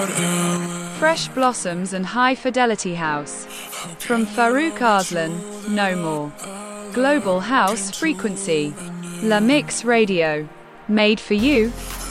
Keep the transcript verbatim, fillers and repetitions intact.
Fresh Blossoms and High Fidelity House. From Farouk Arslan, No More. Global House Frequency. La Mix Radio. Made for you.